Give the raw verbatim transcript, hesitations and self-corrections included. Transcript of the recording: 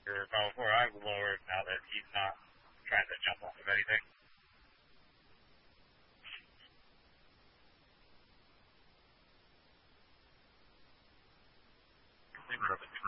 Or before I lowered now that he's not trying to jump off of anything. Leave it up.